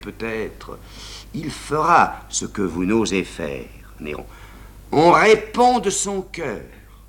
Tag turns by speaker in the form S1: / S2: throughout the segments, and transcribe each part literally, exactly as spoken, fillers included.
S1: Peut-être, il fera ce que vous n'osez faire, Néron. On répond de son cœur,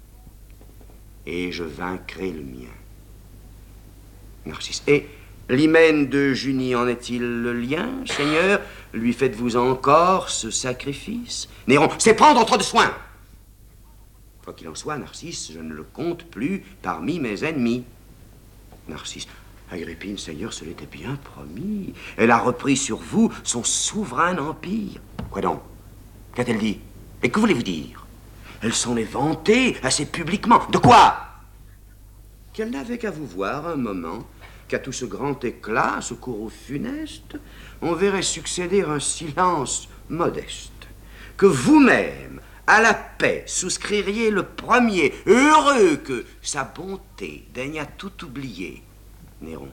S1: et je vaincrai le mien. Narcisse. Et l'hymen de Junie, en est-il le lien, Seigneur? Lui faites-vous encore ce sacrifice? Néron, c'est prendre trop de soin. Quoi qu'il en soit, Narcisse, je ne le compte plus parmi mes ennemis. Narcisse. Agrippine, Seigneur, ce l'était bien promis. Elle a repris sur vous son souverain empire. Quoi donc? Qu'a-t-elle dit? Et que voulez-vous dire? Elle s'en est vantée assez publiquement. De quoi? Qu'elle n'avait qu'à vous voir un moment, qu'à tout ce grand éclat, ce courroux funeste, on verrait succéder un silence modeste. Que vous-même, à la paix, souscririez le premier, heureux que sa bonté daigne à tout oublier. Néron.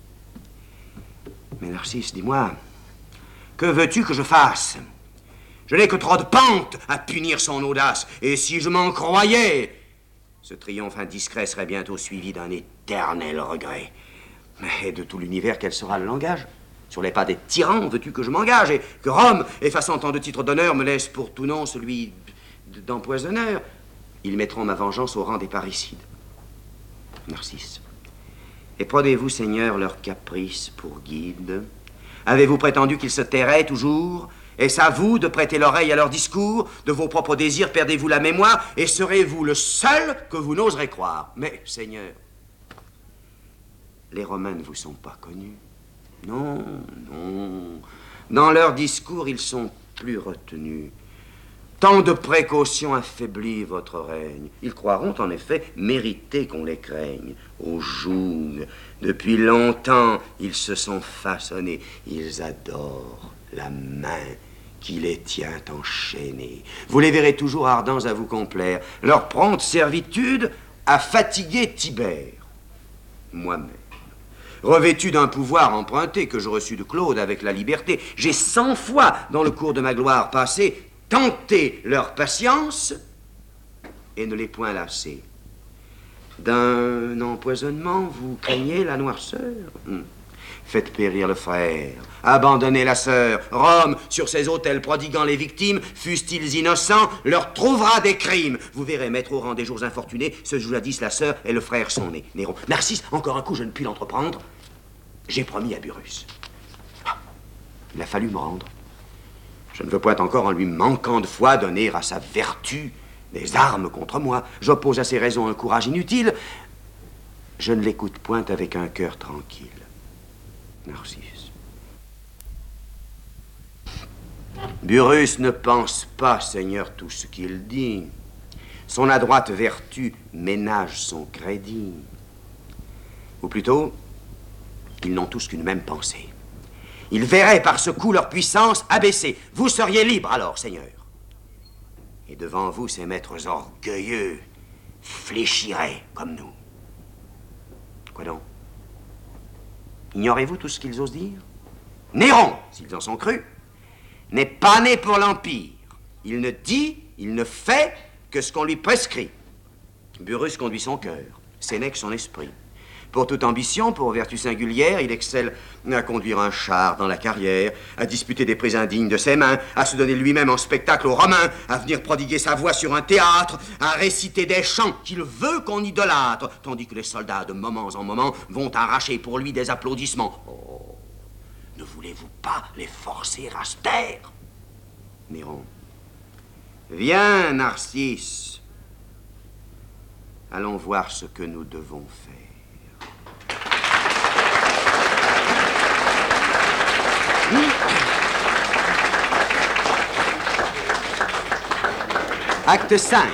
S1: Mais Narcisse, dis-moi, que veux-tu que je fasse? Je n'ai que trop de pente à punir son audace, et si je m'en croyais, ce triomphe indiscret serait bientôt suivi d'un éternel regret. Mais de tout l'univers, quel sera le langage? Sur les pas des tyrans, veux-tu que je m'engage, et que Rome, effaçant tant de titres d'honneur, me laisse pour tout nom celui d'empoisonneur? Ils mettront ma vengeance au rang des parricides. Narcisse. Et prenez-vous, Seigneur, leurs caprices pour guide? Avez-vous prétendu qu'ils se tairaient toujours? Est-ce à vous de prêter l'oreille à leurs discours? De vos propres désirs perdez-vous la mémoire? Et serez-vous le seul que vous n'oserez croire? Mais, Seigneur, les Romains ne vous sont pas connus. Non, non. Dans leurs discours, ils sont plus retenus. Tant de précautions affaiblit votre règne. Ils croiront en effet mériter qu'on les craigne. Au joug, depuis longtemps, ils se sont façonnés. Ils adorent la main qui les tient enchaînés. Vous les verrez toujours ardents à vous complaire. Leur prompte servitude a fatigué Tibère. Moi-même, revêtu d'un pouvoir emprunté que je reçus de Claude avec la liberté, j'ai cent fois, dans le cours de ma gloire passée, tenter leur patience et ne les point lasser. D'un empoisonnement, vous craignez la noirceur? hum. Faites périr le frère, abandonnez la sœur. Rome, sur ses autels prodiguant les victimes, fussent-ils innocents, leur trouvera des crimes. Vous verrez mettre au rang des jours infortunés ce jadis la sœur et le frère sont nés. Néron. Narcisse, encore un coup, je ne puis l'entreprendre. J'ai promis à Burrus. Ah, il a fallu me rendre. Je ne veux point encore, en lui manquant de foi, donner à sa vertu des armes contre moi. J'oppose à ses raisons un courage inutile. Je ne l'écoute point avec un cœur tranquille. Narcisse. Burrus ne pense pas, Seigneur, tout ce qu'il dit. Son adroite vertu ménage son crédit. Ou plutôt, ils n'ont tous qu'une même pensée. Ils verraient par ce coup leur puissance abaissée. Vous seriez libre alors, Seigneur. Et devant vous, ces maîtres orgueilleux fléchiraient comme nous. Quoi donc? Ignorez-vous tout ce qu'ils osent dire? Néron, s'ils en sont crus, n'est pas né pour l'Empire. Il ne dit, il ne fait que ce qu'on lui prescrit. Burrus conduit son cœur, Sénèque son esprit. Pour toute ambition, pour vertu singulière, il excelle à conduire un char dans la carrière, à disputer des prix indignes de ses mains, à se donner lui-même en spectacle aux Romains, à venir prodiguer sa voix sur un théâtre, à réciter des chants qu'il veut qu'on idolâtre, tandis que les soldats, de moments en moments, vont arracher pour lui des applaudissements. Oh, ne voulez-vous pas les forcer à se taire? Néron. Viens, Narcisse. Allons voir ce que nous devons faire. Acte cinq.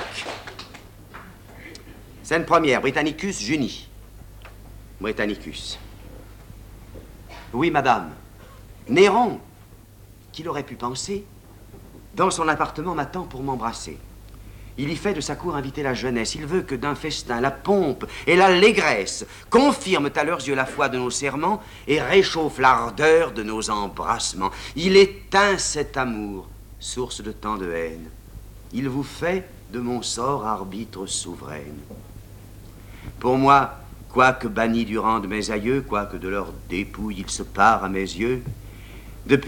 S1: Scène première, Britannicus, Junie. Britannicus. Oui, madame. Néron, qui l'aurait pu penser, dans son appartement m'attend pour m'embrasser. Il y fait de sa cour inviter la jeunesse. Il veut que d'un festin, la pompe et l'allégresse confirment à leurs yeux la foi de nos serments et réchauffent l'ardeur de nos embrassements. Il éteint cet amour, source de tant de haine. Il vous fait de mon sort arbitre souveraine. Pour moi, quoique banni du rang de mes aïeux, quoique de leur dépouille il se pare à mes yeux,